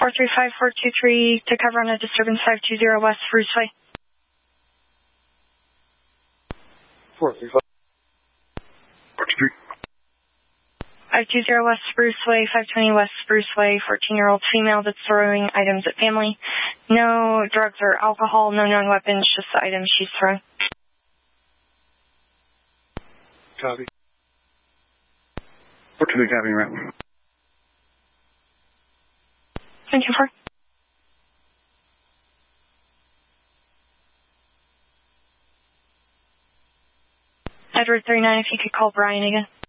435-423 to cover on a disturbance 520 West Spruce Way. 435. 520 West Spruce Way, 520 West Spruce Way, 14-year-old female that's throwing items at family. No drugs or alcohol, no known weapons, just the items she's throwing. Copy. 423 copy, route. Thank you, 4. Edward 39, if you could call Brian again.